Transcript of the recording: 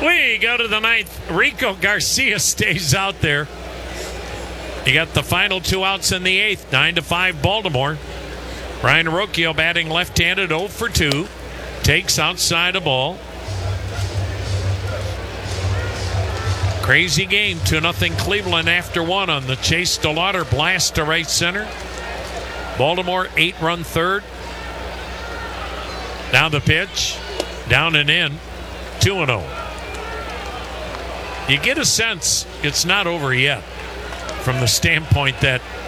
We go to the ninth. Rico Garcia stays out there. You got the final 2 outs in the eighth. 9-5 Baltimore. Ryan Rocchio batting left-handed, 0 for 2. Takes outside a ball. Crazy game. 2-0 Cleveland after 1 on the Chase DeLauder blast to right center. Baltimore 8-run third. Now the pitch. Down and in. 2-0. You get a sense it's not over yet from the standpoint that